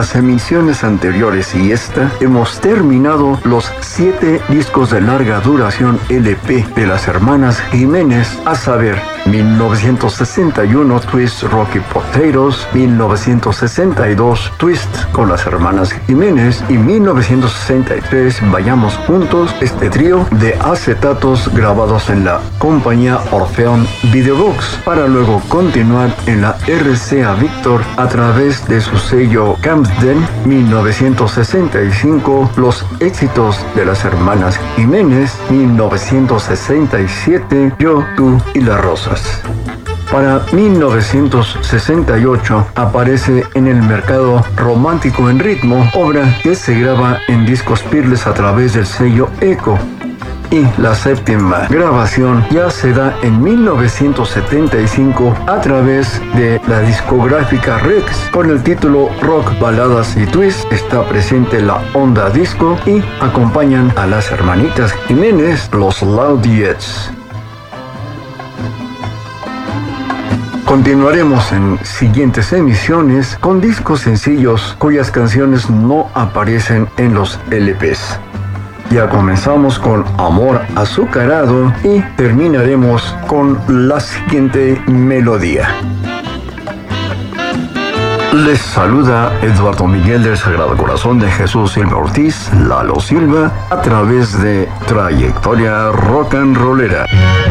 las emisiones anteriores y esta, hemos terminado los 7 discos de larga duración LP de las hermanas Jiménez, a saber, 1961 Twist Rocky Potatoes, 1962 Twist con las hermanas Jiménez y 1963 Vayamos Juntos, este trío de acetatos grabados en la compañía Orfeón Videobooks, para luego continuar en la RCA Victor a través de su sello Camden. 1965 los éxitos de las hermanas Jiménez, 1967 Yo, tú y las rosas. Para 1968 aparece en el mercado Romántico en Ritmo, obra que se graba en discos Peerless a través del sello Echo. Y la séptima grabación ya se da en 1975 a través de la discográfica Rex con el título Rock, Baladas y Twist. Está presente la onda disco y acompañan a las hermanitas Jiménez, los Laudiettes. Continuaremos en siguientes emisiones con discos sencillos cuyas canciones no aparecen en los LPs. Ya comenzamos con Amor Azucarado y terminaremos con la siguiente melodía. Les saluda Eduardo Miguel del Sagrado Corazón de Jesús Silva Ortiz, Lalo Silva, a través de Trayectoria Rock and Rollera.